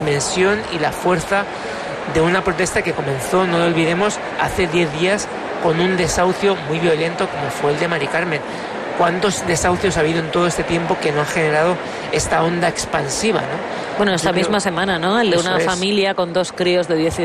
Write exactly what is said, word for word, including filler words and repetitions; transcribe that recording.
dimensión y la fuerza de una protesta que comenzó, no lo olvidemos, hace diez días con un desahucio muy violento como fue el de Mari Carmen. ¿Cuántos desahucios ha habido en todo este tiempo que no han generado esta onda expansiva, ¿no? Bueno, esta Yo misma creo... semana, ¿no? El de Eso una es. familia con dos críos de diez